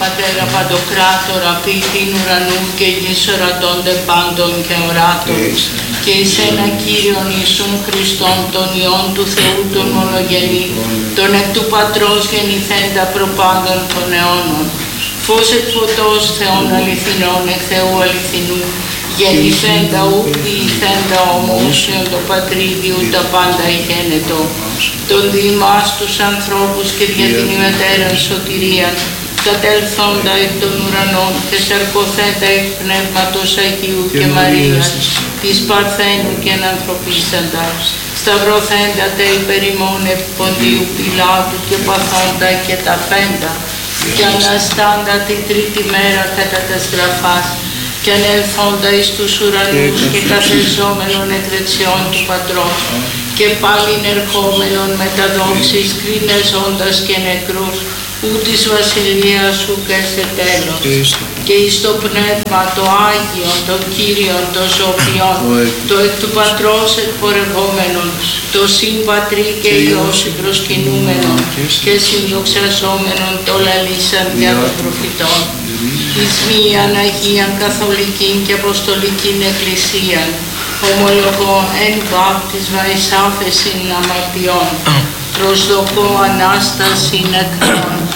Πατέρα Παντοκράτορα, ποιητήν ουρανού και γης ορατώνται πάντων και οράτων, και εις ένα Κύριον Ιησούν Χριστόν, τον Υιόν του Θεού τον μονογενή, τον εκ του Πατρός γεννηθέντα προπάντων των αιώνων, φως εκ φωτός Θεών αληθινών, εκ Θεού αληθινού, γεννηθέντα ουκ διηθέντα ομοούσιον το πατρίδιου τα πάντα ηγένετο, τον διημάς τους ανθρώπους και δια την ημετέραν σωτηρίαν, κατέλθοντα εκ των ουρανών και σαρκωθέντα εκ Πνεύματος Αγίου και Μαρίας, της Παρθένου και ανθρωπίσαντα, σταυρωθέντα τε υπερ ημών επί Ποντίου Πιλάτου και παθόντα και ταφέντα, και αναστάντα την τρίτη μέρα κατά τας γραφάς, και ανελθόντα εις τους ουρανούς και καθεζόμενον εκ δεξιών του Πατρός, και πάλιν ερχόμενον με τα δόξης κρίνεζοντας και νεκρούς, ου της βασιλείας σου και σε τέλος, και εις το Πνεύμα το Άγιον, το Κύριον, το Ζωοποιόν, το εκ του Πατρός εκπορευόμενον, το Συμπατρί και Υιός προσκυνούμενον και συνδοξαζόμενον το λαλήσαν δια των προφητών, εις μίαν Αγίαν Καθολικήν και Αποστολικήν Εκκλησίαν, ομολογώ εν βάπτισμα εις άφεσιν αμαρτιών, προσδοκώ Ανάστασιν εκ νέων